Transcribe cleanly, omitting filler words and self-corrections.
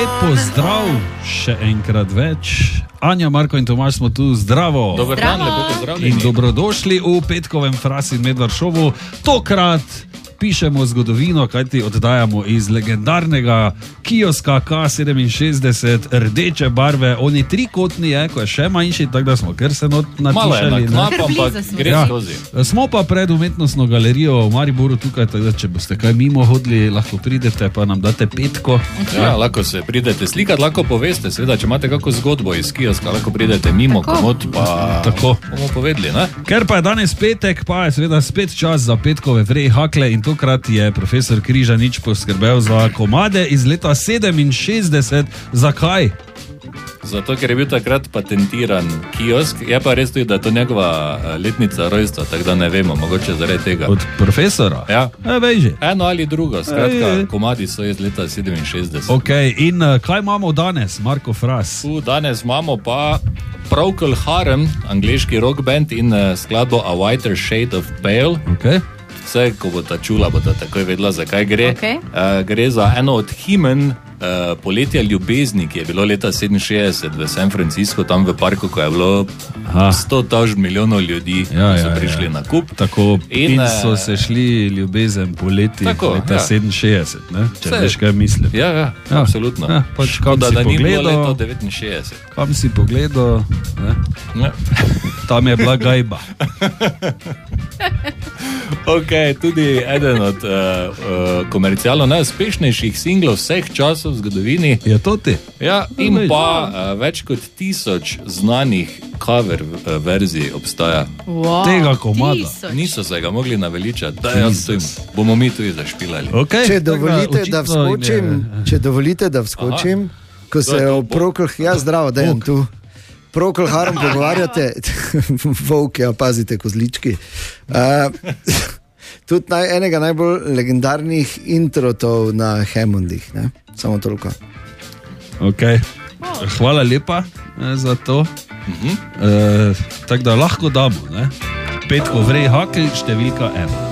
Lepo zdrav, še enkrat več. Anja, Marko in Tomaž smo tu, zdravo. Dober dan, lepo pozdravljeni. In dobrodošli v petkovem Frasi Medvard šovu. Tokrat pišemo zgodovino, kajti oddajamo iz legendarnega kioska K67 rdeče barve. On je trikotni, ko je še manjši, tako da smo kar se natišali. Malo je na knap, ampak gre skozi. Smo pa pred umetnostno galerijo v Mariboru tukaj, tako da če boste kaj mimo hodili, lahko pridete, pa nam date petko. Ja, lahko se pridete slikati, lahko poveste, seveda, če imate kako zgodbo iz kioska, lahko pridete mimo komod, pa tako bomo povedali, ne? Ker pa je danes petek, pa je seveda spet čas za petkove vrej hakle in tokrat je profesor Križanič poskrbel za komade iz leta 67. Zakaj? Zato, ker je bil takrat patentiran kiosk, je pa res tudi, da je to njegova letnica rojstva, tako da ne vemo, mogoče zaradi tega. Od profesora? Ja. Veži. Eno ali drugo, skratka, komadi so iz leta 67. Ok, in kaj imamo danes, Marko Fras? Danes imamo pa Procol Harum, angleški rock band in skladbo A Whiter Shade of Pale. Ok. Vse, ko bo ta čula, bo ta takoj vedela, zakaj gre. Okay. Gre za eno od himen Poletja ljubezni, ki je bilo leta 67 v San Franciscu, tam v parku, ko je bilo 100 milijonov ljudi, ki so prišli na kup. Tako, in so se šli ljubezen poleti leta 67, ne? Če veš, kaj mislim. Ja, absolutno. Ja, pač kam da si ni bilo pogledal, leto 69. kam si pogledal, ne? Ja. Tam je bila gajba. Ok, tudi eden od komercialno najuspešnejših singlov vseh časov v zgodovini. Je to ti? Ja, in pa več kot 1000 znanih cover verzij obstaja. Wow, Tega komada. 1000. Niso se ga mogli naveličati, da bomo mi tudi zašpilali. Okay. Če dovolite, da vskočim, ko se o Procol, ja, zdravo, da je tu. Procol Harum pogovarjate, volk, ja, pazite, kozlički. Tudi enega najbolj legendarnih introtov na Hammondih, ne? Samo toliko. Ok, hvala lepa za to. Tako da lahko damo, ne? Petko vrej hakl, številka 1.